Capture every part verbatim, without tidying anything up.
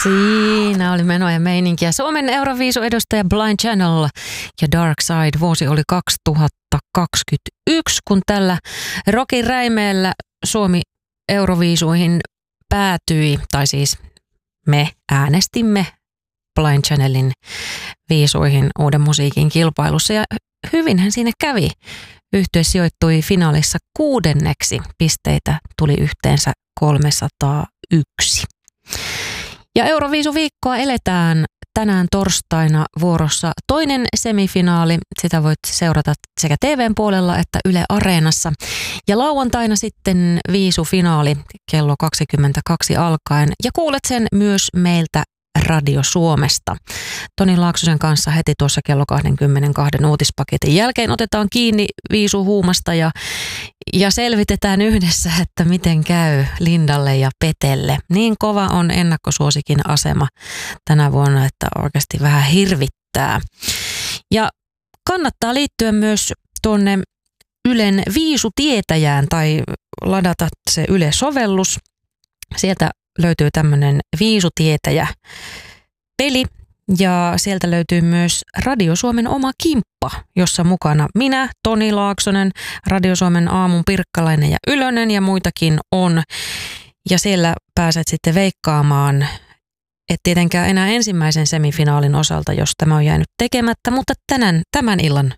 Siinä oli menoa ja meininkiä. Suomen Euroviisu-edustaja Blind Channel ja Dark Side. Vuosi oli kaksituhattakaksikymmentäyksi, kun tällä rockin räimeellä Suomi Euroviisuihin päätyi, tai siis me äänestimme Blind Channelin viisuihin uuden musiikin kilpailussa ja hyvinhän siinä kävi. Yhtye sijoittui finaalissa kuudenneksi, pisteitä tuli yhteensä kolmesataayksi. Ja Euroviisuviikkoa eletään tänään torstaina vuorossa toinen semifinaali. Sitä voit seurata sekä T V:n puolella että Yle Areenassa. Ja lauantaina sitten viisufinaali kello kaksikymmentäkaksi alkaen. Ja kuulet sen myös meiltä Radio Suomesta. Toni Laaksosen kanssa heti tuossa kello kaksikymmentäkaksi uutispaketin jälkeen otetaan kiinni viisuhuumasta ja, ja selvitetään yhdessä, että miten käy Lindalle ja Petelle. Niin kova on ennakkosuosikin asema tänä vuonna, että oikeasti vähän hirvittää. Ja kannattaa liittyä myös tuonne Ylen viisutietäjään tai ladata se Yle-sovellus. Sieltä löytyy tämmöinen viisutietäjä peli ja sieltä löytyy myös Radio Suomen oma kimppa, jossa mukana minä, Toni Laaksonen, Radio Suomen aamun Pirkkalainen ja Ylönen ja muitakin on. Ja siellä pääset sitten veikkaamaan, et tietenkään enää ensimmäisen semifinaalin osalta, jos tämä on jäänyt tekemättä, mutta tänään, tämän illan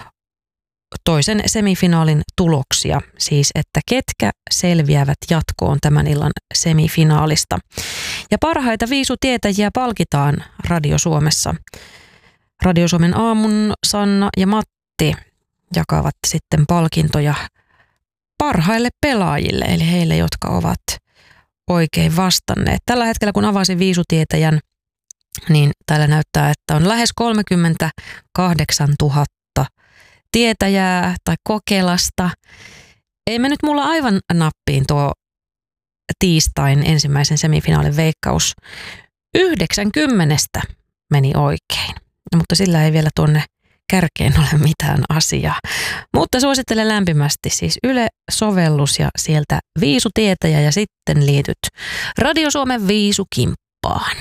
toisen semifinaalin tuloksia, siis että ketkä selviävät jatkoon tämän illan semifinaalista. Ja parhaita viisutietäjiä palkitaan Radio Suomessa. Radio Suomen aamun Sanna ja Matti jakavat sitten palkintoja parhaille pelaajille, eli heille, jotka ovat oikein vastanneet. Tällä hetkellä, kun avasin viisutietäjän, niin täällä näyttää, että on lähes kolmekymmentäkahdeksantuhatta tietäjää tai kokelasta. Ei mennyt mulla aivan nappiin tuo tiistain ensimmäisen semifinaalin veikkaus. yhdeksänkymmentä meni oikein, mutta sillä ei vielä tuonne kärkeen ole mitään asiaa. Mutta suosittelen lämpimästi siis Yle-sovellus ja sieltä viisutietäjä ja sitten liityt Radio Suomen viisukimppaan.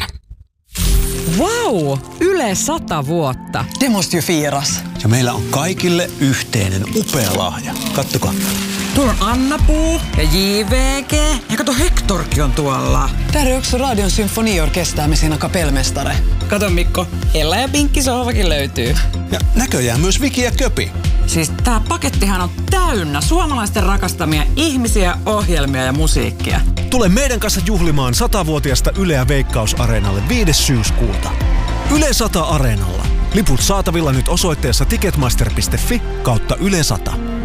Vau! Yle sata vuotta. Det måste ju firas. Ja meillä on kaikille yhteinen upea lahja. Kattokaa. Tuolla on Anna-Puu ja J V G. Ja kato, Hectorkin on tuolla. Där är också Radion symfoniorkester med sina kapellmästare. Kato Mikko, Ella ja Pinkki sohvakin löytyy. Ja näköjään myös Viki ja Köpi. Siis tää pakettihan on täynnä suomalaisten rakastamia ihmisiä, ohjelmia ja musiikkia. Tule meidän kanssa juhlimaan satavuotiasta Yleä Veikkaus-areenalle viides syyskuuta. Yle sata Areenalla. Liput saatavilla nyt osoitteessa ticketmaster piste fi kautta Yle sata.